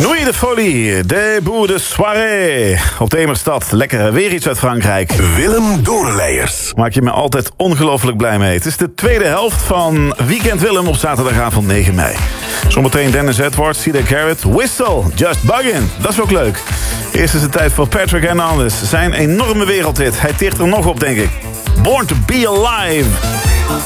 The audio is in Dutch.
Nuit de folie, début de soirée. Op de Emerstad, lekker weer iets uit Frankrijk. Willem Doornleijers. Maak je me altijd ongelooflijk blij mee. Het is de tweede helft van Weekend Willem op zaterdagavond 9 mei. Zometeen Dennis Edwards, Cedar Garrett, Whistle, Just Buggin'. Dat is ook leuk. Eerst is het tijd voor Patrick Hernandez. Zijn enorme wereldhit. Hij ticht er nog op, denk ik. Born to be Alive.